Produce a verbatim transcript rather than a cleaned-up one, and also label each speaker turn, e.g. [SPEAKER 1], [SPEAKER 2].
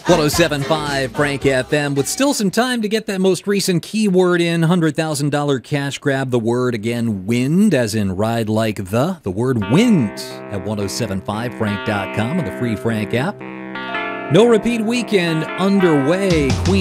[SPEAKER 1] one oh seven point five Frank F M with still some time to get that most recent keyword in. one hundred thousand dollars cash grab. The word again, wind, as in ride like the. The word wind at ten seventy-five frank dot com and the free Frank app. No repeat weekend underway. Queen